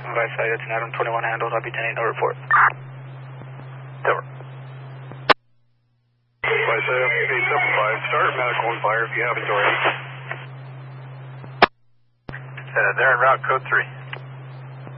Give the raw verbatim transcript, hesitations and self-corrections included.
Advice side, it's an Adam twenty-one handles, I'll be ten eight, no report. Over. Advice side, eight seven five, start medical and fire if you haven't already. Uh, they're in route code three.